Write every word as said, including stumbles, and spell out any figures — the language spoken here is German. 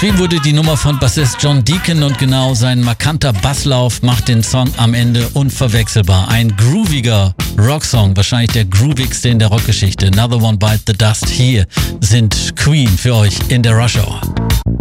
Geschrieben wurde die Nummer von Bassist John Deacon und genau sein markanter Basslauf macht den Song am Ende unverwechselbar. Ein grooviger Rocksong, wahrscheinlich der groovigste in der Rockgeschichte. Another One Bite the Dust. Hier sind Queen für euch in der Rush Hour.